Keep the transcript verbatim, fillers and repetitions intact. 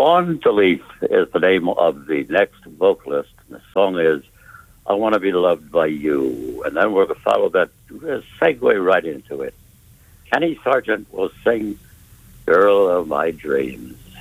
Ron DeLeaf is the name of the next vocalist. The song is I Want to Be Loved by You. And then we're going to follow that, segue right into it. Kenny Sargent will sing Girl of My Dreams.